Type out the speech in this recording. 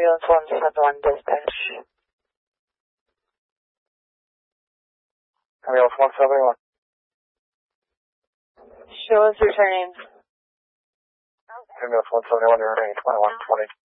ambulance 171 dispatch. Ambulance 171. Show us returning. Ambulance 171, you're returning 2120.